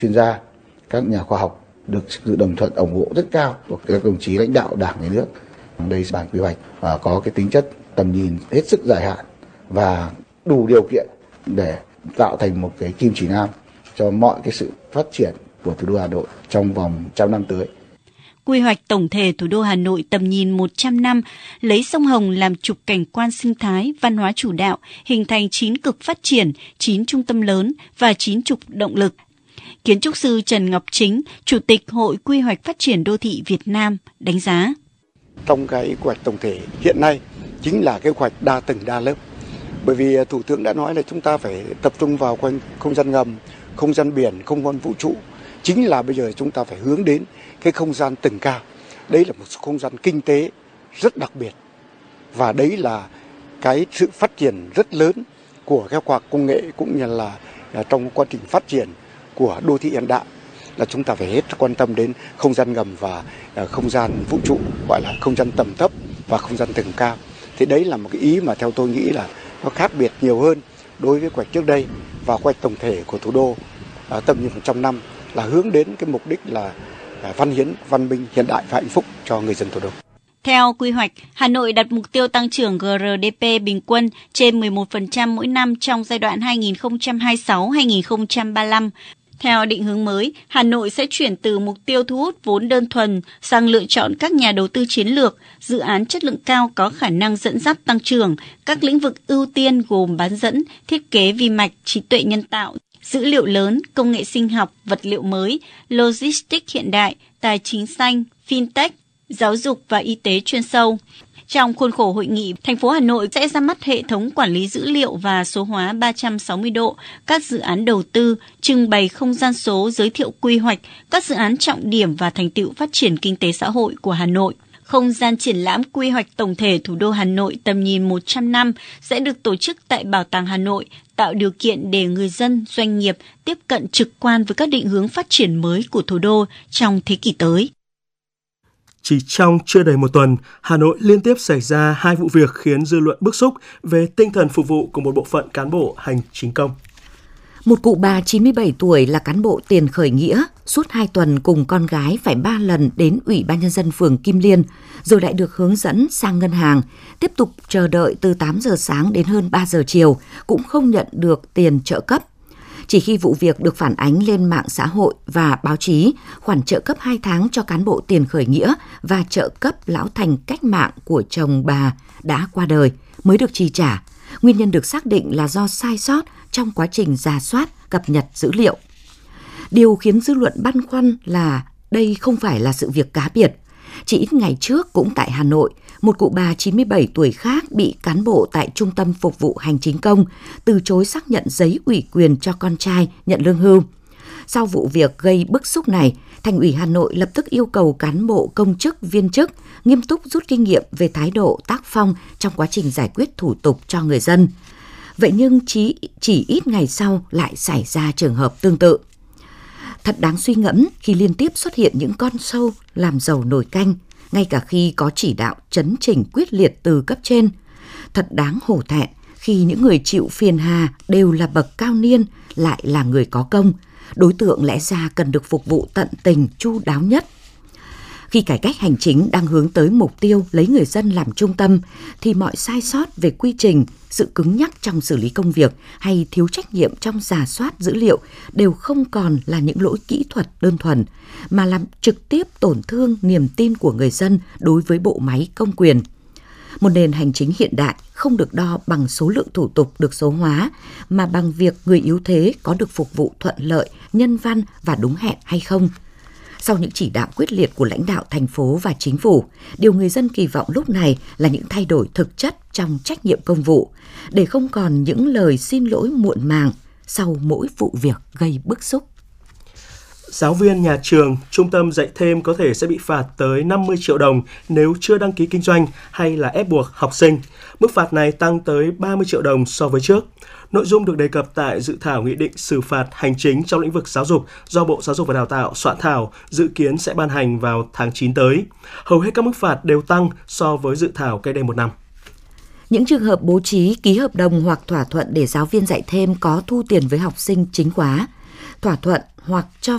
chuyên gia, các nhà khoa học được sự đồng thuận ủng hộ rất cao của các đồng chí lãnh đạo Đảng, Nhà nước. Đây bản quy hoạch có cái tính chất tầm nhìn hết sức dài hạn và đủ điều kiện để tạo thành một cái kim chỉ nam cho mọi cái sự phát triển của thủ đô Hà Nội trong vòng 100 năm tới. Quy hoạch tổng thể thủ đô Hà Nội tầm nhìn 100 năm, lấy sông Hồng làm trục cảnh quan sinh thái, văn hóa chủ đạo, hình thành 9 cực phát triển, 9 trung tâm lớn và 9 trục động lực. Kiến trúc sư Trần Ngọc Chính, Chủ tịch Hội Quy hoạch Phát triển Đô thị Việt Nam, đánh giá. Trong cái quy hoạch tổng thể hiện nay chính là cái quy hoạch đa tầng đa lớp. Bởi vì Thủ tướng đã nói là chúng ta phải tập trung vào quanh không gian ngầm, không gian biển, không gian vũ trụ. Chính là bây giờ chúng ta phải hướng đến cái không gian tầng cao. Đây là một không gian kinh tế rất đặc biệt. Và đấy là cái sự phát triển rất lớn của các khoa học công nghệ cũng như là trong quá trình phát triển của đô thị hiện đại, là chúng ta phải hết quan tâm đến không gian ngầm và không gian vũ trụ, gọi là không gian tầm thấp và không gian tầng cao. Thì đấy là một cái ý mà theo tôi nghĩ là nó khác biệt nhiều hơn đối với quy hoạch trước đây. Và quy hoạch tổng thể của thủ đô tầm nhìn 100 năm là hướng đến cái mục đích là văn hiến, văn minh, hiện đại và hạnh phúc cho người dân thủ đô. Theo quy hoạch, Hà Nội đặt mục tiêu tăng trưởng GRDP bình quân trên 11% mỗi năm trong giai đoạn 2026-2035. Theo định hướng mới, Hà Nội sẽ chuyển từ mục tiêu thu hút vốn đơn thuần sang lựa chọn các nhà đầu tư chiến lược, dự án chất lượng cao có khả năng dẫn dắt tăng trưởng. Các lĩnh vực ưu tiên gồm bán dẫn, thiết kế vi mạch, trí tuệ nhân tạo, dữ liệu lớn, công nghệ sinh học, vật liệu mới, logistics hiện đại, tài chính xanh, fintech, giáo dục và y tế chuyên sâu. Trong khuôn khổ hội nghị, thành phố Hà Nội sẽ ra mắt hệ thống quản lý dữ liệu và số hóa 360 độ, các dự án đầu tư, trưng bày không gian số giới thiệu quy hoạch, các dự án trọng điểm và thành tựu phát triển kinh tế xã hội của Hà Nội. Không gian triển lãm quy hoạch tổng thể thủ đô Hà Nội tầm nhìn 100 năm sẽ được tổ chức tại Bảo tàng Hà Nội, tạo điều kiện để người dân, doanh nghiệp tiếp cận trực quan với các định hướng phát triển mới của thủ đô trong thế kỷ tới. Chỉ trong chưa đầy một tuần, Hà Nội liên tiếp xảy ra 2 vụ việc khiến dư luận bức xúc về tinh thần phục vụ của một bộ phận cán bộ hành chính công. Một cụ bà 97 tuổi là cán bộ tiền khởi nghĩa, suốt 2 tuần cùng con gái phải 3 lần đến Ủy ban Nhân dân phường Kim Liên, rồi lại được hướng dẫn sang ngân hàng, tiếp tục chờ đợi từ 8 giờ sáng đến hơn 3 giờ chiều, cũng không nhận được tiền trợ cấp. Chỉ khi vụ việc được phản ánh lên mạng xã hội và báo chí, khoản trợ cấp 2 tháng cho cán bộ tiền khởi nghĩa và trợ cấp lão thành cách mạng của chồng bà đã qua đời mới được chi trả. Nguyên nhân được xác định là do sai sót trong quá trình rà soát, cập nhật dữ liệu. Điều khiến dư luận băn khoăn là đây không phải là sự việc cá biệt. Chỉ ít ngày trước cũng tại Hà Nội, một cụ bà 97 tuổi khác bị cán bộ tại Trung tâm Phục vụ Hành chính công từ chối xác nhận giấy ủy quyền cho con trai nhận lương hưu. Sau vụ việc gây bức xúc này, Thành ủy Hà Nội lập tức yêu cầu cán bộ công chức, viên chức nghiêm túc rút kinh nghiệm về thái độ tác phong trong quá trình giải quyết thủ tục cho người dân. Vậy nhưng chỉ ít ngày sau lại xảy ra trường hợp tương tự. Thật đáng suy ngẫm khi liên tiếp xuất hiện những con sâu làm dầu nồi canh, ngay cả khi có chỉ đạo chấn chỉnh quyết liệt từ cấp trên. Thật đáng hổ thẹn khi những người chịu phiền hà đều là bậc cao niên, lại là người có công. Đối tượng lẽ ra cần được phục vụ tận tình, chu đáo nhất. Khi cải cách hành chính đang hướng tới mục tiêu lấy người dân làm trung tâm, thì mọi sai sót về quy trình, sự cứng nhắc trong xử lý công việc hay thiếu trách nhiệm trong rà soát dữ liệu đều không còn là những lỗi kỹ thuật đơn thuần, mà làm trực tiếp tổn thương niềm tin của người dân đối với bộ máy công quyền. Một nền hành chính hiện đại không được đo bằng số lượng thủ tục được số hóa, mà bằng việc người yếu thế có được phục vụ thuận lợi, nhân văn và đúng hẹn hay không. Sau những chỉ đạo quyết liệt của lãnh đạo thành phố và chính phủ, điều người dân kỳ vọng lúc này là những thay đổi thực chất trong trách nhiệm công vụ, để không còn những lời xin lỗi muộn màng sau mỗi vụ việc gây bức xúc. Giáo viên nhà trường, trung tâm dạy thêm có thể sẽ bị phạt tới 50 triệu đồng nếu chưa đăng ký kinh doanh hay là ép buộc học sinh. Mức phạt này tăng tới 30 triệu đồng so với trước. Nội dung được đề cập tại dự thảo nghị định xử phạt hành chính trong lĩnh vực giáo dục do Bộ Giáo dục và Đào tạo soạn thảo, dự kiến sẽ ban hành vào tháng 9 tới. Hầu hết các mức phạt đều tăng so với dự thảo cách đây một năm. Những trường hợp bố trí ký hợp đồng hoặc thỏa thuận để giáo viên dạy thêm có thu tiền với học sinh chính khóa, thỏa thuận hoặc cho